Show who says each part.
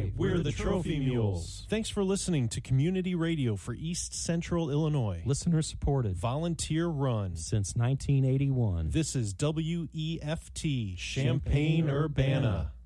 Speaker 1: say,
Speaker 2: we're the Trophy Mules. Thanks for listening to Community Radio for East Central Illinois.
Speaker 1: Listener supported.
Speaker 2: Volunteer run.
Speaker 1: Since 1981.
Speaker 2: This is WEFT, Champaign-Urbana.